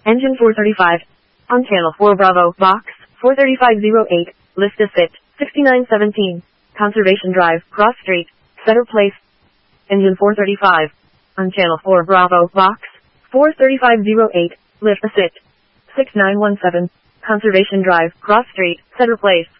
Engine 435. On channel 4 Bravo, box 43508, list to sit 6917. Conservation Drive, Cross Street, Center Place. Engine 435. On channel 4 Bravo, box 43508, lift to sit 6917. Conservation Drive, Cross Street, Center Place.